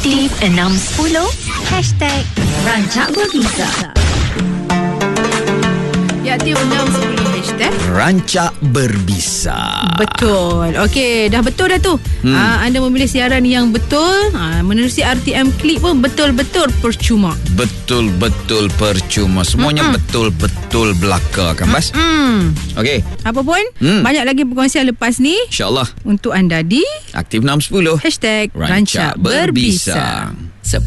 Aktif 610 #Rancak Berbisa. Ya, aktif 610 hashtag Rancak Berbisa. Betul. Okey, dah betul dah tu. Anda memilih siaran yang betul. Menerusi RTM Klik pun betul-betul percuma. Betul-betul percuma. Semuanya betul-betul belaka kan, Bas? Okey. Apa pun, banyak lagi perkongsian lepas ni InsyaAllah. untuk anda di Aktif 610 #Rancak Berbisa.